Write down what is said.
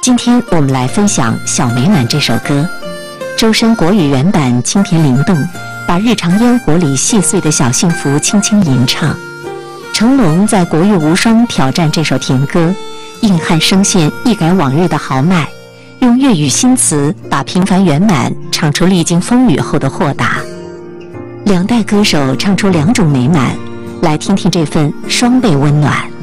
今天我们来分享《小美满》这首歌，周深国语原版清甜灵动，把日常烟火里细碎的小幸福轻轻吟唱。成龙在国乐无双挑战这首甜歌，硬汉声线一改往日的豪迈，用粤语新词把平凡圆满唱出历经风雨后的豁达。两代歌手唱出两种美满，来听听这份双倍温暖。